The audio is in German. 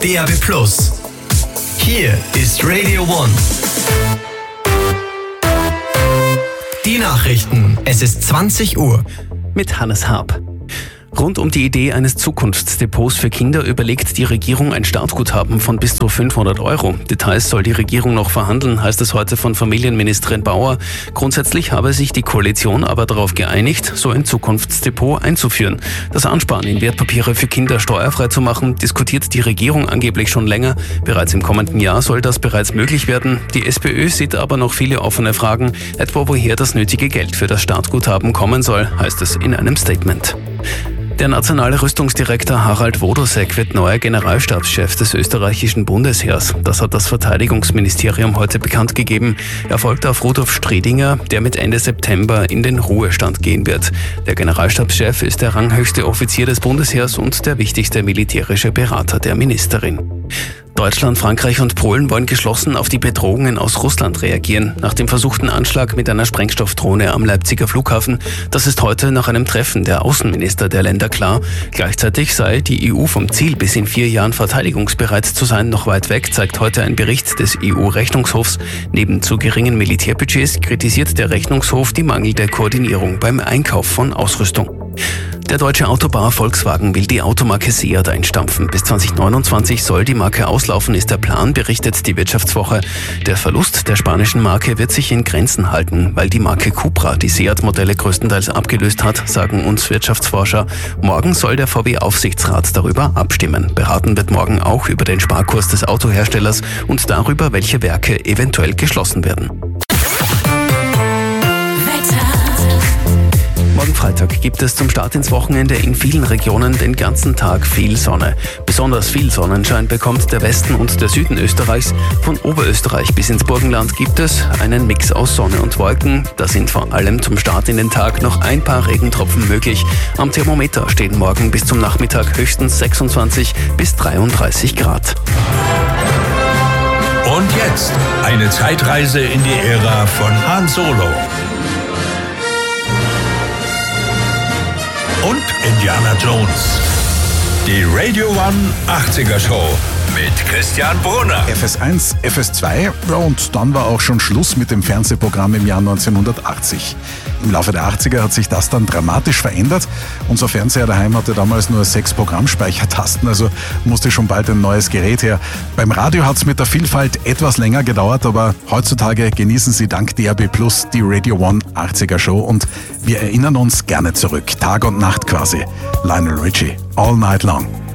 DAB+. Hier ist Radio One. Die Nachrichten. Es ist 20 Uhr. Mit Hannes Haab. Rund um die Idee eines Zukunftsdepots für Kinder überlegt die Regierung ein Startguthaben von bis zu 500 €. Details soll die Regierung noch verhandeln, heißt es heute von Familienministerin Bauer. Grundsätzlich habe sich die Koalition aber darauf geeinigt, so ein Zukunftsdepot einzuführen. Das Ansparen in Wertpapiere für Kinder steuerfrei zu machen, diskutiert die Regierung angeblich schon länger. Bereits im kommenden Jahr soll das bereits möglich werden. Die SPÖ sieht aber noch viele offene Fragen, etwa woher das nötige Geld für das Startguthaben kommen soll, heißt es in einem Statement. Der nationale Rüstungsdirektor Harald Wodosek wird neuer Generalstabschef des österreichischen Bundesheers. Das hat das Verteidigungsministerium heute bekannt gegeben. Er folgt auf Rudolf Stredinger, der mit Ende September in den Ruhestand gehen wird. Der Generalstabschef ist der ranghöchste Offizier des Bundesheers und der wichtigste militärische Berater der Ministerin. Deutschland, Frankreich und Polen wollen geschlossen auf die Bedrohungen aus Russland reagieren. Nach dem versuchten Anschlag mit einer Sprengstoffdrohne am Leipziger Flughafen, das ist heute nach einem Treffen der Außenminister der Länder klar. Gleichzeitig sei die EU vom Ziel, bis in 4 Jahren verteidigungsbereit zu sein, noch weit weg, zeigt heute ein Bericht des EU-Rechnungshofs. Neben zu geringen Militärbudgets kritisiert der Rechnungshof die mangelnde Koordinierung beim Einkauf von Ausrüstung. Der deutsche Autobauer Volkswagen will die Automarke Seat einstampfen. Bis 2029 soll die Marke auslaufen, ist der Plan, berichtet die Wirtschaftswoche. Der Verlust der spanischen Marke wird sich in Grenzen halten, weil die Marke Cupra die Seat-Modelle größtenteils abgelöst hat, sagen uns Wirtschaftsforscher. Morgen soll der VW-Aufsichtsrat darüber abstimmen. Beraten wird morgen auch über den Sparkurs des Autoherstellers und darüber, welche Werke eventuell geschlossen werden. Morgen Freitag gibt es zum Start ins Wochenende in vielen Regionen den ganzen Tag viel Sonne. Besonders viel Sonnenschein bekommt der Westen und der Süden Österreichs. Von Oberösterreich bis ins Burgenland gibt es einen Mix aus Sonne und Wolken. Da sind vor allem zum Start in den Tag noch ein paar Regentropfen möglich. Am Thermometer stehen morgen bis zum Nachmittag höchstens 26 bis 33 Grad. Und jetzt eine Zeitreise in die Ära von Han Solo und Indiana Jones. Die Radio One 80er Show mit Christian Brunner. FS1, FS2 und dann war auch schon Schluss mit dem Fernsehprogramm im Jahr 1980. Im Laufe der 80er hat sich das dann dramatisch verändert. Unser Fernseher daheim hatte damals nur 6 Programmspeichertasten, also musste schon bald ein neues Gerät her. Beim Radio hat es mit der Vielfalt etwas länger gedauert, aber heutzutage genießen Sie dank DAB+ die Radio One 80er Show und wir erinnern uns gerne zurück, Tag und Nacht quasi. Lionel Richie, All Night Long.